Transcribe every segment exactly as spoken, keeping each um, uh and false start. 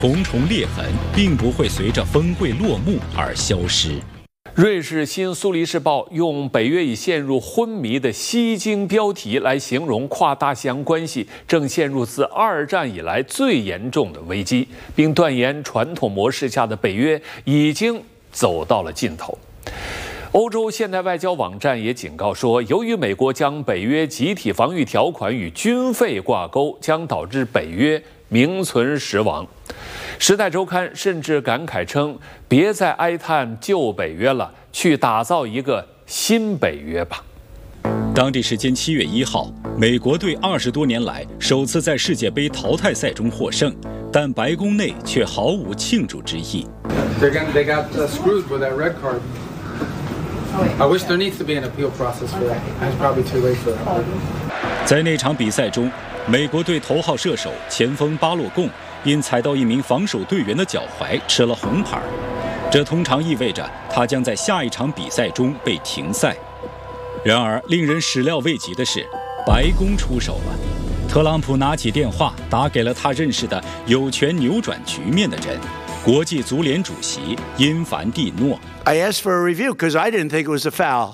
重重裂痕并不会随着峰会落幕而消失。瑞士新苏黎世报用北约已陷入昏迷的吸睛标题来形容跨大西洋关系正陷入自二战以来最严重的危机，并断言传统模式下的北约已经走到了尽头。欧洲现代外交网站也警告说，由于美国将北约集体防御条款与军费挂钩，将导致北约名存实亡。时代周刊甚至感慨称，别再哀叹旧北约了，去打造一个新北约吧。当地时间七月一号，美国队二十多年来首次在世界杯淘汰赛中获胜，但白宫内却毫无庆祝之意。 They got, they got uh, screwed with that red card. I wish there needs to be an appeal process for that. It's probably too late for that. 在那场比赛中，美国队头号射手前锋巴洛贡因踩到一名防守队员的脚踝吃了红牌，这通常意味着他将在下一场比赛中被停赛。然而，令人始料未及的是，白宫出手了。特朗普拿起电话打给了他认识的有权扭转局面的人——国际足联主席因凡蒂诺。 I asked for a review because I didn't think it was a foul,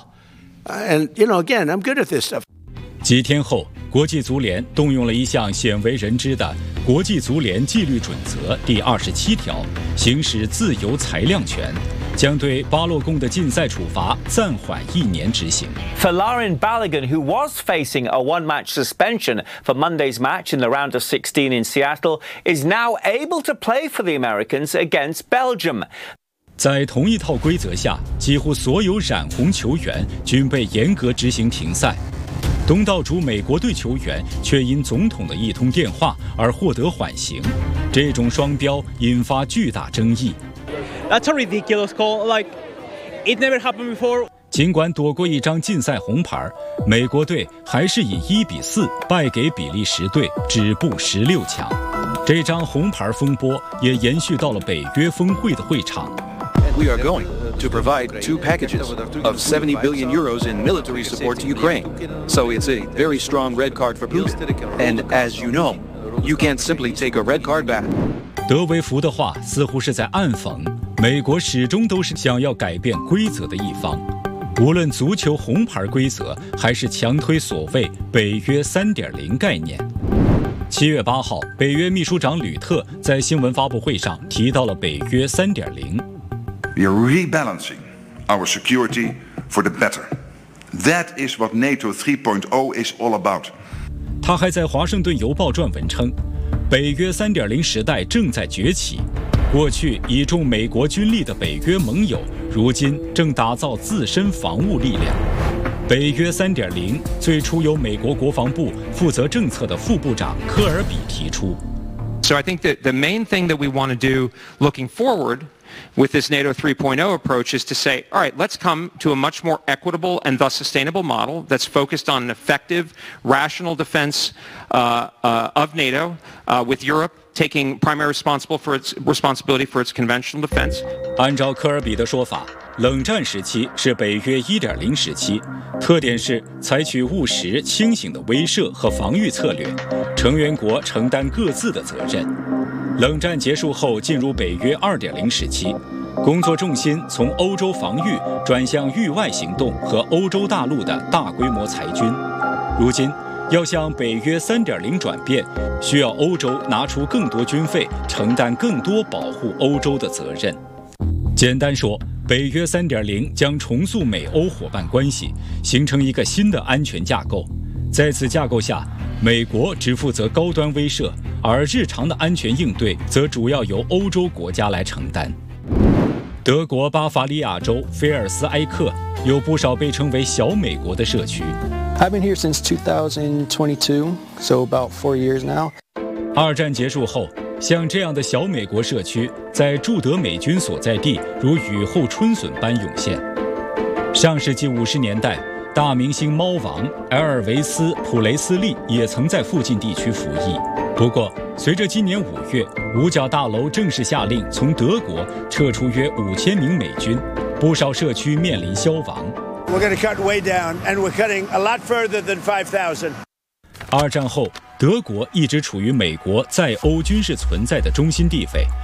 and you know, again, I'm good at this stuff. 几天后，国际足联动用了一项鲜为人知的国际足联纪律准则第二十七条，行使自由裁量权，将对巴洛贡的禁赛处罚暂缓一年执行。 Folarin Balogun, who was facing a one-match suspension for Monday's match in the round of sixteen in Seattle, is now able to play for the Americans against Belgium. 在同一套规则下，几乎所有染红球员均被严格执行停赛。东道主美国队球员却因总统的一通电话而获得缓刑，这种双标引发巨大争议。 That's a ridiculous call. Like, it never happened before. 尽管躲过一张禁赛红牌，美国队还是以一比四败给比利时队，止步十六强。这张红牌风波也延续到了北约峰会的会场。 We are going to provide two packages of seventy billion euros in military support to Ukraine. So it's a very strong red card for Putin. And as you know, you can't simply take a red card back. 德维福的话似乎是在暗讽，美国始终都是想要改变规则的一方，无论足球红牌规则，还是强推所谓北约 三点零 概念。七月八号，北约秘书长吕特在新闻发布会上提到了北约 三点零。 We are rebalancing our security for the better. That is what NATO three point oh is all about. 他还在《华盛顿邮报》撰文称，北约 三点零 时代正在崛起。过去倚重美国军力的北约盟友，如今正打造自身防务力量。北约 三点零 最初由美国国防部负责政策的副部长科尔比提出。 So I think that the main thing that we want to do looking forward with this NATO three point oh approach is to say, all right, let's come to a much more equitable and thus sustainable model that's focused on an effective, rational defense uh, uh, of NATO, uh, with Europe taking primary responsible for its responsibility for its conventional defense. 按照科尔比的说法，冷战时期是北约 一点零 时期，特点是采取务实、清醒的威慑和防御策略，成员国承担各自的责任。冷战结束后，进入北约 二点零 时期，工作重心从欧洲防御转向域外行动和欧洲大陆的大规模裁军。如今，要向北约 三点零 转变，需要欧洲拿出更多军费，承担更多保护欧洲的责任。简单说，北约 三点零 将重塑美欧伙伴关系，形成一个新的安全架构。在此架构下，美国只负责高端威慑，而日常的安全应对则主要由欧洲国家来承担。德国巴伐利亚州菲尔斯埃克有不少被称为小美国的社区。 I've been here since two thousand twenty-two, so about four years now. 二战结束后，像这样的小美国社区在驻德美军所在地如雨后春笋般涌现。上世纪五十年代，大明星猫王埃尔维斯·普雷斯利也曾在附近地区服役。不过，随着今年五月五角大楼正式下令从德国撤出约五千名美军，不少社区面临消亡。 We're going to cut way down, and we're cutting a lot further than five thousand. 二战后，德国一直处于美国在欧军事存在的中心地位，